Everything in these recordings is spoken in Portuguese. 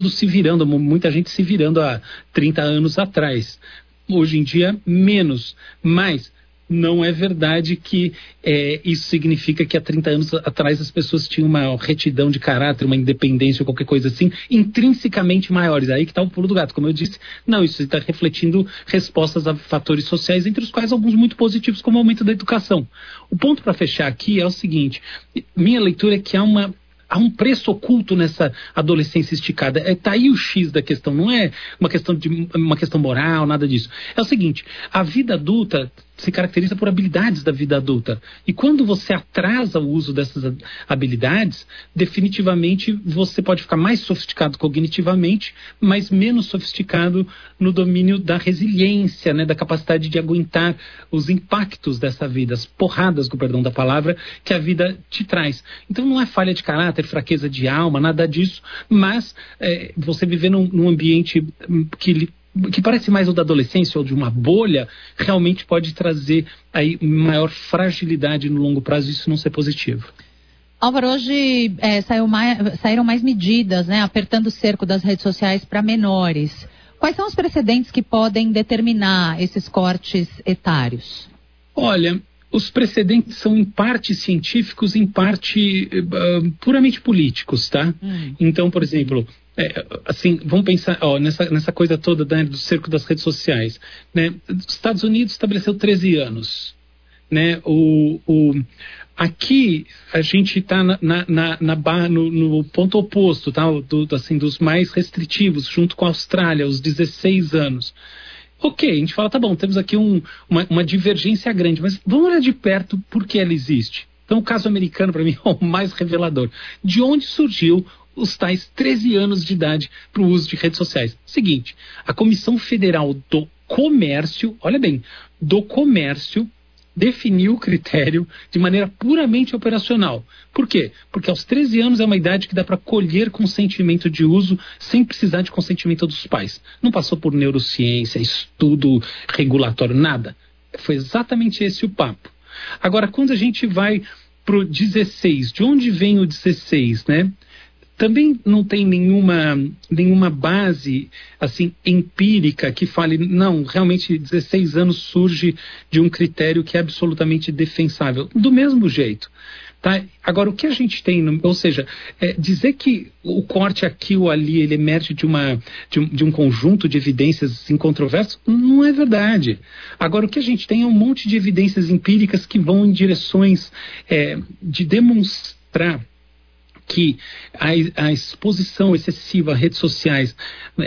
tudo se virando, muita gente se virando há 30 anos atrás. Hoje em dia, menos. Mas não é verdade que isso significa que há 30 anos atrás as pessoas tinham uma retidão de caráter, uma independência ou qualquer coisa assim, intrinsecamente maiores. Aí que está o pulo do gato. Como eu disse, não, isso está refletindo respostas a fatores sociais, entre os quais alguns muito positivos, como o aumento da educação. O ponto para fechar aqui é o seguinte: minha leitura é que há um preço oculto nessa adolescência esticada. Tá aí o X da questão, não é uma questão moral, nada disso. É o seguinte: a vida adulta se caracteriza por habilidades da vida adulta. E quando você atrasa o uso dessas habilidades, definitivamente você pode ficar mais sofisticado cognitivamente, mas menos sofisticado no domínio da resiliência, né, da capacidade de aguentar os impactos dessa vida, as porradas, com o perdão da palavra, que a vida te traz. Então não é falha de caráter, fraqueza de alma, nada disso, mas você viver num ambiente que parece mais o da adolescência ou de uma bolha, realmente pode trazer aí maior fragilidade no longo prazo, e isso não ser positivo. Álvaro, hoje saíram mais medidas, né, apertando o cerco das redes sociais para menores. Quais são os precedentes que podem determinar esses cortes etários? Olha, os precedentes são em parte científicos, em parte puramente políticos, tá? Então, por exemplo, assim, vamos pensar nessa coisa toda, né, do cerco das redes sociais, né? Os Estados Unidos estabeleceu 13 anos, né? Aqui a gente está no ponto oposto, tá? Dos mais restritivos, junto com a Austrália, os 16 anos. Ok, a gente fala, tá bom, temos aqui uma divergência grande, mas vamos olhar de perto por que ela existe. Então, o caso americano, para mim, é o mais revelador. De onde surgiu os tais 13 anos de idade para o uso de redes sociais? Seguinte, a Comissão Federal do Comércio, olha bem, do Comércio, definiu o critério de maneira puramente operacional. Por quê? Porque aos 13 anos é uma idade que dá para colher consentimento de uso sem precisar de consentimento dos pais. Não passou por neurociência, estudo regulatório, nada. Foi exatamente esse o papo. Agora, quando a gente vai para o 16, de onde vem o 16, né? Também não tem nenhuma base assim empírica que fale, não, realmente 16 anos surge de um critério que é absolutamente defensável. Do mesmo jeito. Tá? Agora, o que a gente tem, ou seja, dizer que o corte aqui ou ali ele emerge de um conjunto de evidências incontroversas, não é verdade. Agora, o que a gente tem é um monte de evidências empíricas que vão em direções de demonstrar que a exposição excessiva a redes sociais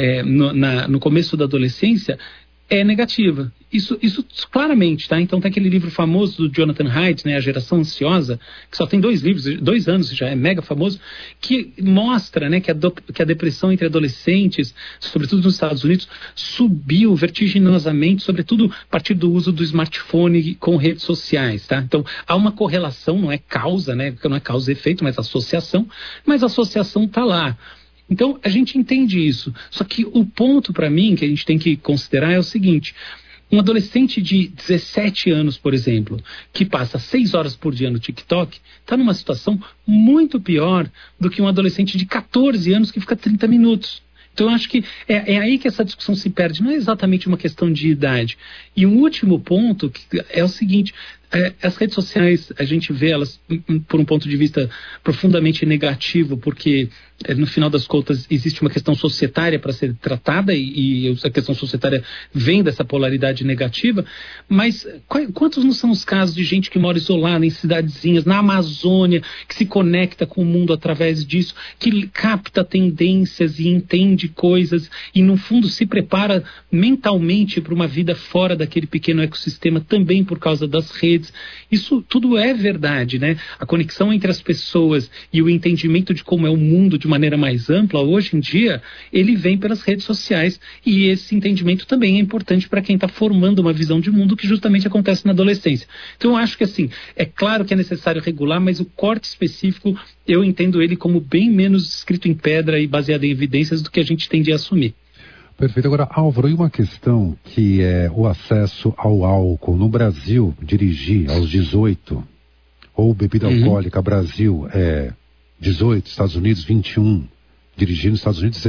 no começo da adolescência é negativa. Isso claramente, tá? Então tem aquele livro famoso do Jonathan Haidt, né, A Geração Ansiosa, que só tem 2 anos, já é mega famoso, que mostra, né, que a depressão entre adolescentes, sobretudo nos Estados Unidos, subiu vertiginosamente, sobretudo a partir do uso do smartphone com redes sociais, tá? Então há uma correlação, não é causa, né, não é causa e efeito, mas associação, mas a associação está lá. Então a gente entende isso. Só que o ponto para mim que a gente tem que considerar é o seguinte: um adolescente de 17 anos, por exemplo, que passa 6 horas por dia no TikTok, está numa situação muito pior do que um adolescente de 14 anos que fica 30 minutos. Então eu acho que é aí que essa discussão se perde, não é exatamente uma questão de idade. E um último ponto é o seguinte: as redes sociais, a gente vê elas por um ponto de vista profundamente negativo, porque no final das contas existe uma questão societária para ser tratada e a questão societária vem dessa polaridade negativa, mas quantos não são os casos de gente que mora isolada em cidadezinhas, na Amazônia, que se conecta com o mundo através disso, que capta tendências e entende coisas e no fundo se prepara mentalmente para uma vida fora daquele pequeno ecossistema também por causa das redes. Isso tudo é verdade, né? A conexão entre as pessoas e o entendimento de como é o mundo de maneira mais ampla, hoje em dia, ele vem pelas redes sociais, e esse entendimento também é importante para quem está formando uma visão de mundo que justamente acontece na adolescência. Então eu acho que assim, é claro que é necessário regular, mas o corte específico, eu entendo ele como bem menos escrito em pedra e baseado em evidências do que a gente tende a assumir. Perfeito. Agora, Álvaro, e uma questão que é o acesso ao álcool no Brasil, dirigir aos 18, ou bebida alcoólica, Brasil 18, Estados Unidos 21, dirigir nos Estados Unidos